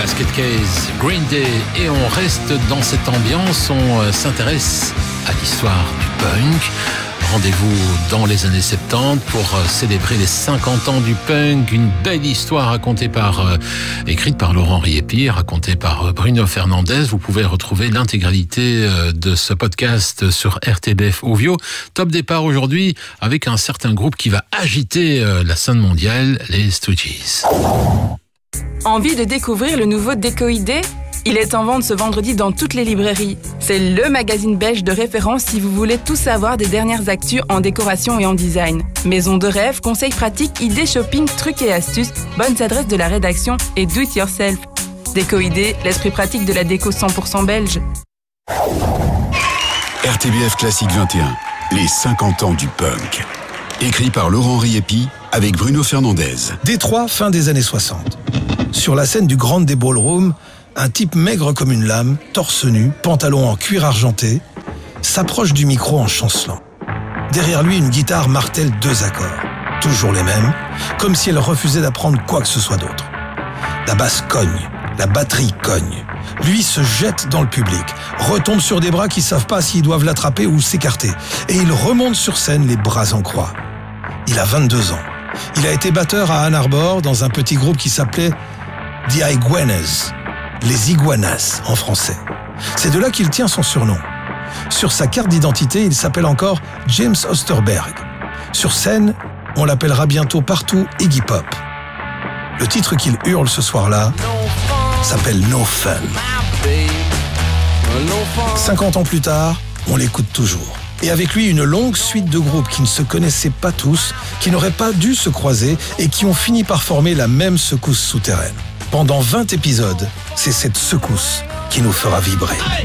Basket Case, Green Day, et on reste dans cette ambiance, on s'intéresse à l'histoire du punk. Rendez-vous dans les années 70 pour célébrer les 50 ans du punk, une belle histoire écrite par Laurent Riepi, racontée par Bruno Fernandez. Vous pouvez retrouver l'intégralité de ce podcast sur RTBF Ovio. Top départ aujourd'hui avec un certain groupe qui va agiter la scène mondiale, les Stooges. Envie de découvrir le nouveau Décoïdé ? Il est en vente ce vendredi dans toutes les librairies. C'est le magazine belge de référence si vous voulez tout savoir des dernières actus en décoration et en design. Maison de rêve, conseils pratiques, idées shopping, trucs et astuces, bonnes adresses de la rédaction et do it yourself. Décoïdé, l'esprit pratique de la déco 100% belge. RTBF Classique 21, les 50 ans du punk. Écrit par Laurent Riepi avec Bruno Fernandez. Détroit, fin des années 60. Sur la scène du Grand Day Ballroom, un type maigre comme une lame, torse nu, pantalon en cuir argenté, s'approche du micro en chancelant. Derrière lui, une guitare martèle 2 accords, toujours les mêmes, comme si elle refusait d'apprendre quoi que ce soit d'autre. La basse cogne, la batterie cogne. Lui se jette dans le public, retombe sur des bras qui savent pas s'ils doivent l'attraper ou s'écarter, et il remonte sur scène les bras en croix. Il a 22 ans. Il a été batteur à Ann Arbor dans un petit groupe qui s'appelait The Iguanas. Les iguanas en français. C'est de là qu'il tient son surnom. Sur sa carte d'identité, il s'appelle encore James Osterberg. Sur scène, on l'appellera bientôt partout Iggy Pop. Le titre qu'il hurle ce soir-là s'appelle No Fun. 50 ans plus tard, on l'écoute toujours. Et avec lui, une longue suite de groupes qui ne se connaissaient pas tous, qui n'auraient pas dû se croiser et qui ont fini par former la même secousse souterraine. Pendant 20 épisodes, c'est cette secousse qui nous fera vibrer.